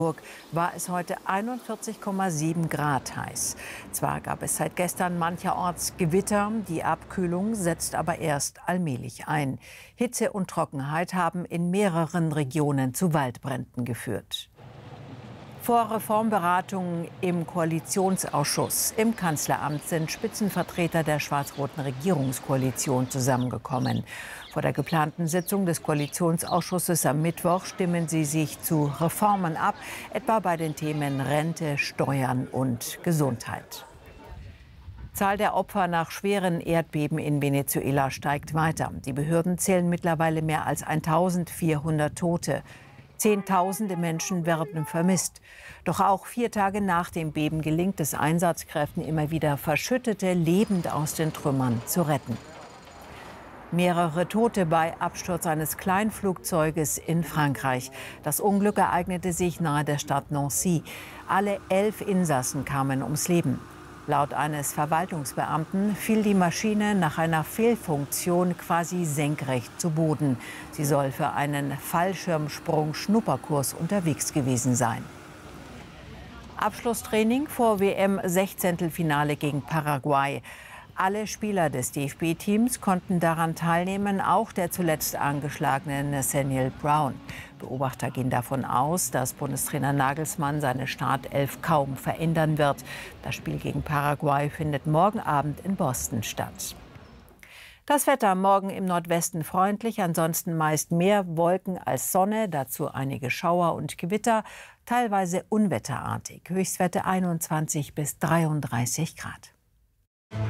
War es heute 41,7 Grad heiß. Zwar gab es seit gestern mancherorts Gewitter, die Abkühlung setzt aber erst allmählich ein. Hitze und Trockenheit haben in mehreren Regionen zu Waldbränden geführt. Vor Reformberatungen im Koalitionsausschuss im Kanzleramt sind Spitzenvertreter der schwarz-roten Regierungskoalition zusammengekommen. Vor der geplanten Sitzung des Koalitionsausschusses am Mittwoch stimmen sie sich zu Reformen ab, etwa bei den Themen Rente, Steuern und Gesundheit. Zahl der Opfer nach schweren Erdbeben in Venezuela steigt weiter. Die Behörden zählen mittlerweile mehr als 1400 Tote. Zehntausende Menschen werden vermisst. Doch auch 4 Tage nach dem Beben gelingt es Einsatzkräften immer wieder, Verschüttete lebend aus den Trümmern zu retten. Mehrere Tote bei Absturz eines Kleinflugzeuges in Frankreich. Das Unglück ereignete sich nahe der Stadt Nancy. Alle 11 Insassen kamen ums Leben. Laut eines Verwaltungsbeamten fiel die Maschine nach einer Fehlfunktion quasi senkrecht zu Boden. Sie soll für einen Fallschirmsprung-Schnupperkurs unterwegs gewesen sein. Abschlusstraining vor WM-Sechzehntelfinale gegen Paraguay. Alle Spieler des DFB-Teams konnten daran teilnehmen, auch der zuletzt angeschlagene Nathaniel Brown. Beobachter gehen davon aus, dass Bundestrainer Nagelsmann seine Startelf kaum verändern wird. Das Spiel gegen Paraguay findet morgen Abend in Boston statt. Das Wetter morgen im Nordwesten freundlich, ansonsten meist mehr Wolken als Sonne, dazu einige Schauer und Gewitter, teilweise unwetterartig. Höchstwerte 21 bis 33 Grad.